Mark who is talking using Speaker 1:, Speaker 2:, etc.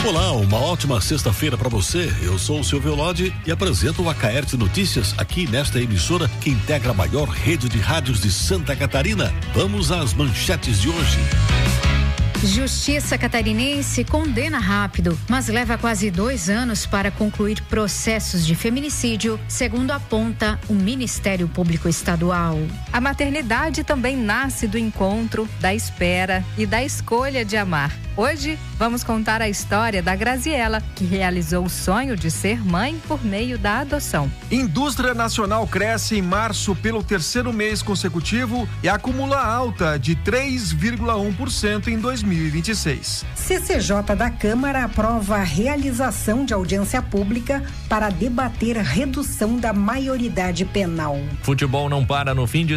Speaker 1: Olá, uma ótima sexta-feira para você. Eu sou o Silvio Lodi e apresento o Acaerte Notícias aqui nesta emissora que integra a maior rede de rádios de Santa Catarina. Vamos às manchetes de hoje.
Speaker 2: Justiça catarinense condena rápido, mas leva quase 2 anos para concluir processos de feminicídio, segundo aponta o Ministério Público Estadual.
Speaker 3: A maternidade também nasce do encontro, da espera e da escolha de amar. Hoje, vamos contar a história da Graziela, que realizou o sonho de ser mãe por meio da adoção.
Speaker 4: Indústria nacional cresce em março pelo 3º mês consecutivo e acumula alta de 3,1% em 2026.
Speaker 5: CCJ da Câmara aprova a realização de audiência pública para debater a redução da maioridade penal.
Speaker 6: Futebol não para no fim de